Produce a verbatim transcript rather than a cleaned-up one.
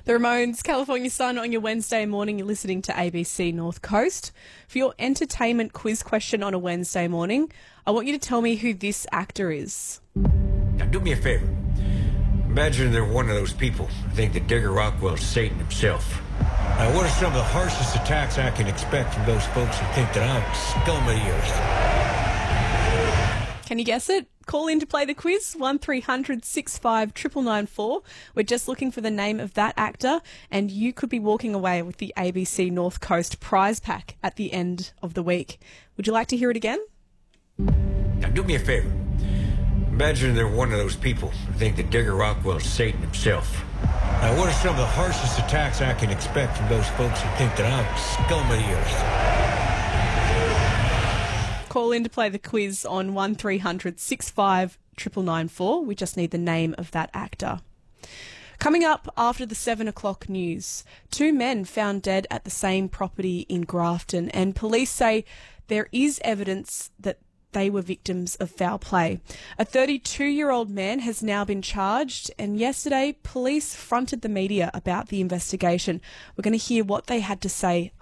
The Ramones, California Sun on your Wednesday morning. You're listening to A B C North Coast. For your entertainment quiz question on a Wednesday morning, I want you to tell me who this actor is. Now, do me a favor. Imagine they're one of those people who think that Digger Rockwell's Satan himself. Now, what are some of the harshest attacks I can expect from those folks who think that I'm scum of the earth? Can you guess it? Call in to play the quiz, one three hundred six five nine nine nine four. We're just looking for the name of that actor, and you could be walking away with the A B C North Coast prize pack at the end of the week. Would you like to hear it again? Now, do me a favor. Imagine they're one of those people who think that Digger Rockwell's Satan himself. Now, what are some of the harshest attacks I can expect from those folks who think that I'm scum of the earth? Call in to play the quiz on one three hundred six five nine nine nine four. We just need the name of that actor. Coming up after the seven o'clock news, two men found dead at the same property in Grafton, and police say there is evidence that they were victims of foul play. A thirty-two-year-old man has now been charged, and yesterday police fronted the media about the investigation. We're going to hear what they had to say